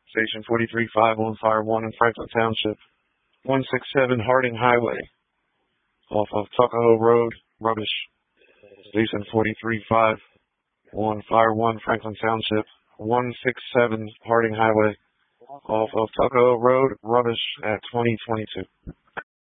Station 43-5 on Fire 1 in Franklin Township. 167 Harding Highway off of Tuckahoe Road, rubbish. Station 43-5 on Fire 1, Franklin Township. 167 Harding Highway off of Tuckahoe Road, rubbish at 2022.